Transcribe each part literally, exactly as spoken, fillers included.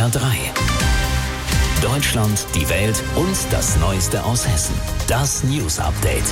R drei. Deutschland, die Welt und das Neueste aus Hessen. Das News Update.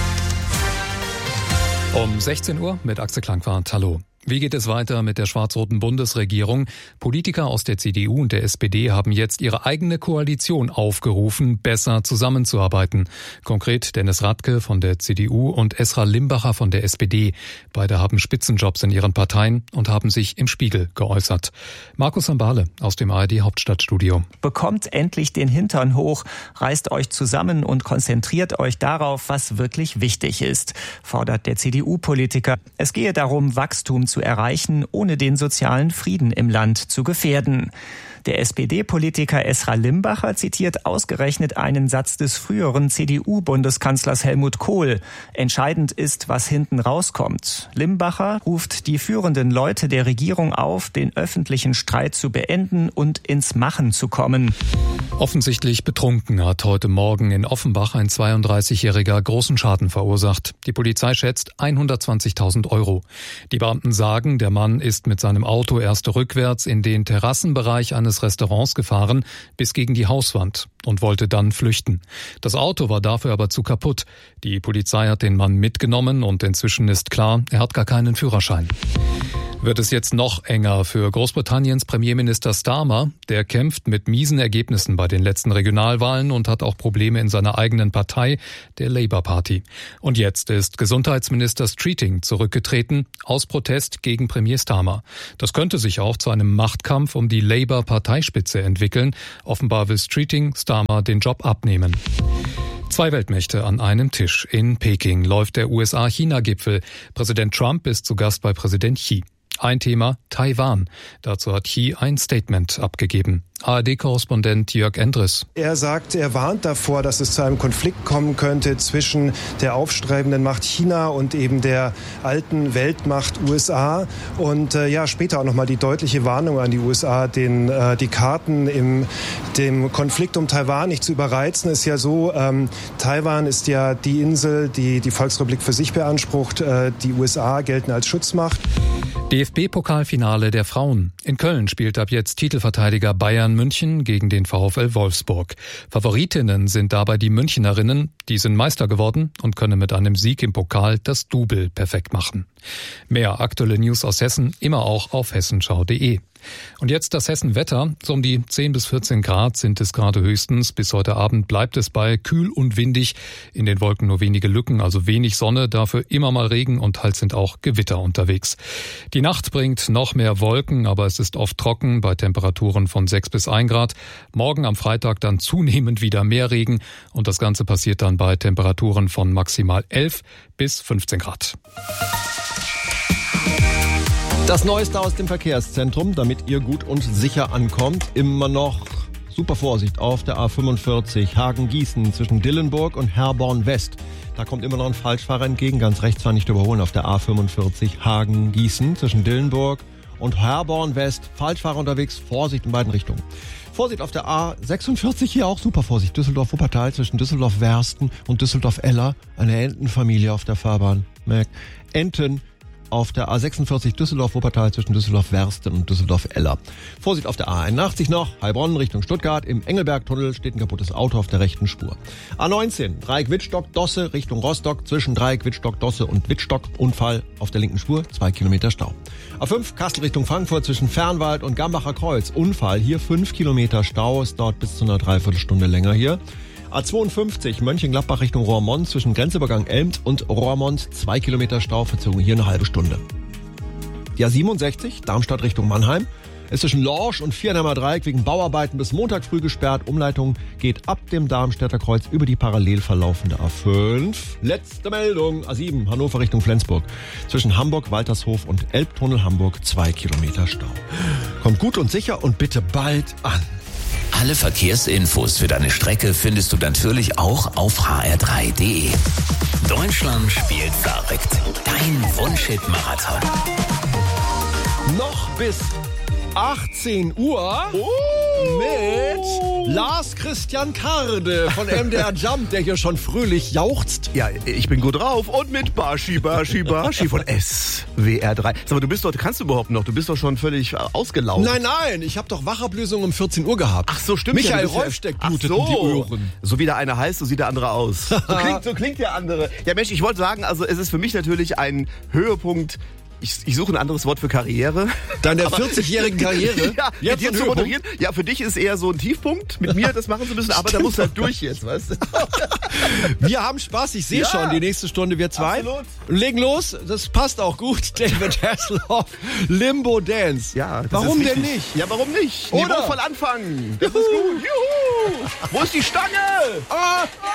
Um sechzehn Uhr mit Axel Klangwart. Hallo. Wie geht es weiter mit der schwarz-roten Bundesregierung? Politiker aus der C D U und der S P D haben jetzt ihre eigene Koalition aufgerufen, besser zusammenzuarbeiten. Konkret Dennis Radke von der C D U und Esra Limbacher von der S P D. Beide haben Spitzenjobs in ihren Parteien und haben sich im Spiegel geäußert. Markus Sambale aus dem A R D Hauptstadtstudio. Bekommt endlich den Hintern hoch, reißt euch zusammen und konzentriert euch darauf, was wirklich wichtig ist, fordert der C D U-Politiker. Es gehe darum, Wachstum zu erreichen, ohne den sozialen Frieden im Land zu gefährden. Der S P D-Politiker Esra Limbacher zitiert ausgerechnet einen Satz des früheren C D U-Bundeskanzlers Helmut Kohl. Entscheidend ist, was hinten rauskommt. Limbacher ruft die führenden Leute der Regierung auf, den öffentlichen Streit zu beenden und ins Machen zu kommen. Offensichtlich betrunken hat heute Morgen in Offenbach ein zweiunddreißigjähriger großen Schaden verursacht. Die Polizei schätzt hundertzwanzigtausend Euro. Die Beamten sagen, der Mann ist mit seinem Auto erst rückwärts in den Terrassenbereich eines Restaurants gefahren bis gegen die Hauswand und wollte dann flüchten. Das Auto war dafür aber zu kaputt. Die Polizei hat den Mann mitgenommen und inzwischen ist klar, er hat gar keinen Führerschein. Wird es jetzt noch enger für Großbritanniens Premierminister Starmer. Der kämpft mit miesen Ergebnissen bei den letzten Regionalwahlen und hat auch Probleme in seiner eigenen Partei, der Labour Party. Und jetzt ist Gesundheitsminister Streeting zurückgetreten, aus Protest gegen Premier Starmer. Das könnte sich auch zu einem Machtkampf um die Labour-Parteispitze entwickeln. Offenbar will Streeting Starmer den Job abnehmen. Zwei Weltmächte an einem Tisch. In Peking läuft der U S A-China-Gipfel. Präsident Trump ist zu Gast bei Präsident Xi. Ein Thema, Taiwan. Dazu hat Xi ein Statement abgegeben. A R D-Korrespondent Jörg Endres. Er sagt, er warnt davor, dass es zu einem Konflikt kommen könnte zwischen der aufstrebenden Macht China und eben der alten Weltmacht U S A. Und äh, ja, später auch nochmal die deutliche Warnung an die U S A, den, äh, die Karten im dem Konflikt um Taiwan nicht zu überreizen. Ist ja so, ähm, Taiwan ist ja die Insel, die die Volksrepublik für sich beansprucht. Äh, die U S A gelten als Schutzmacht. D F B-Pokalfinale der Frauen. In Köln spielt ab jetzt Titelverteidiger Bayern München gegen den VfL Wolfsburg. Favoritinnen sind dabei die Münchnerinnen. Die sind Meister geworden und können mit einem Sieg im Pokal das Double perfekt machen. Mehr aktuelle News aus Hessen immer auch auf hessenschau punkt de. Und jetzt das Hessen-Wetter. So um die zehn bis vierzehn Grad sind es gerade höchstens. Bis heute Abend bleibt es bei kühl und windig. In den Wolken nur wenige Lücken, also wenig Sonne. Dafür immer mal Regen und halt sind auch Gewitter unterwegs. Die Nacht bringt noch mehr Wolken, aber es ist oft trocken bei Temperaturen von sechs bis ein Grad. Morgen am Freitag dann zunehmend wieder mehr Regen. Und das Ganze passiert dann bei Temperaturen von maximal elf bis fünfzehn Grad. Das Neueste aus dem Verkehrszentrum, damit ihr gut und sicher ankommt. Immer noch super Vorsicht auf der A fünfundvierzig Hagen-Gießen zwischen Dillenburg und Herborn West. Da kommt immer noch ein Falschfahrer entgegen, ganz rechts zwar nicht überholen auf der A fünfundvierzig Hagen-Gießen zwischen Dillenburg und Herborn West. Falschfahrer unterwegs, Vorsicht in beiden Richtungen. Vorsicht auf der A sechsundvierzig, hier auch super Vorsicht. Düsseldorf-Wuppertal zwischen Düsseldorf-Wersten und Düsseldorf-Eller. Eine Entenfamilie auf der Fahrbahn. Merkt, Enten. Auf der A sechsundvierzig Düsseldorf-Wuppertal zwischen Düsseldorf-Wersten und Düsseldorf-Eller. Vorsicht auf der A einundachtzig noch, Heilbronn Richtung Stuttgart. Im Engelbergtunnel steht ein kaputtes Auto auf der rechten Spur. A neunzehn, Dreieck Wittstock-Dosse Richtung Rostock. Zwischen Dreieck Wittstock-Dosse und Wittstock. Unfall auf der linken Spur, zwei Kilometer Stau. A fünf, Kassel Richtung Frankfurt zwischen Fernwald und Gambacher Kreuz. Unfall, hier fünf Kilometer Stau. Es dauert bis zu einer Dreiviertelstunde länger hier. A zweiundfünfzig Mönchengladbach Richtung Roermond zwischen Grenzübergang Elmt und Roermond, zwei Kilometer Stau, Verzögerung hier eine halbe Stunde. Die A siebenundsechzig Darmstadt Richtung Mannheim ist zwischen Lorsch und Viernheimer Dreieck wegen Bauarbeiten bis Montag früh gesperrt. Umleitung geht ab dem Darmstädter Kreuz über die parallel verlaufende A fünf. Letzte Meldung, A sieben Hannover Richtung Flensburg zwischen Hamburg, Waltershof und Elbtunnel Hamburg, zwei Kilometer Stau. Kommt gut und sicher und bitte bald an. Alle Verkehrsinfos für deine Strecke findest du natürlich auch auf h r drei punkt de. Deutschland spielt verrückt. Dein Wunschhit-Marathon. Noch bis achtzehn Uhr oh. mit Lars Christian Karde von M D R Jump, der hier schon fröhlich jauchzt. Ja, ich bin gut drauf. Und mit Bashi, Bashi, Bashi von S W R drei. Sag mal, du bist doch, kannst du überhaupt noch? Du bist doch schon völlig ausgelaugt. Nein, nein, ich habe doch Wachablösung um vierzehn Uhr gehabt. Ach so, stimmt. Michael ja, Rolfsteck blutet so. die Ohren. So wie der eine heißt, so sieht der andere aus. So klingt, so klingt der andere. Ja Mensch, ich wollte sagen, also es ist für mich natürlich ein Höhepunkt. Ich, ich suche ein anderes Wort für Karriere. Deine vierzigjährigen Karriere? Ja, mit dir zu moderieren. Ja, für dich ist eher so ein Tiefpunkt. Mit mir, das machen sie ein bisschen, aber da musst du halt durch jetzt, weißt du. Wir haben Spaß, ich sehe ja. schon, die nächste Stunde wir zwei. Absolut. Legen los, das passt auch gut. David Hasselhoff, Limbo Dance. Ja, das warum ist denn nicht? Ja, warum nicht? Oder? Niveauvoll anfangen. Das ist gut. Juhu! Wo ist die Stange? Ah.